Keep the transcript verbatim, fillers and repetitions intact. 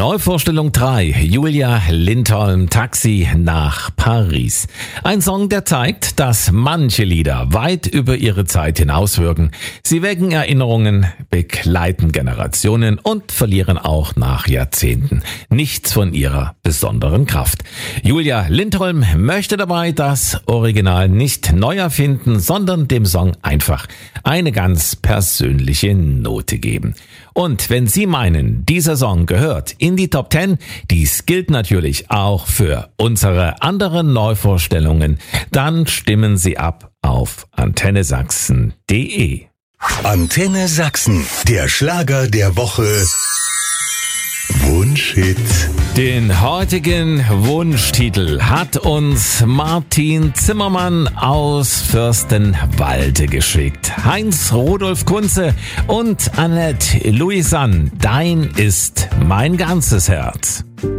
Neuvorstellung drei, Julia Lindholm, Taxi nach Paris. Ein Song, der zeigt, dass manche Lieder weit über ihre Zeit hinauswirken. Sie wecken Erinnerungen, begleiten Generationen und verlieren auch nach Jahrzehnten nichts von ihrer besonderen Kraft. Julia Lindholm möchte dabei das Original nicht neu erfinden, sondern dem Song einfach eine ganz persönliche Note geben. Und wenn Sie meinen, dieser Song gehört in die Top zehn, dies gilt natürlich auch für unsere anderen Neuvorstellungen, dann stimmen Sie ab auf antenne sachsen punkt de. Antenne Sachsen, der Schlager der Woche. Wunschhit. Den heutigen Wunschtitel hat uns Martin Zimmermann aus Fürstenwalde geschickt. Heinz Rudolf Kunze und Annette Louisanne, dein ist mein ganzes Herz.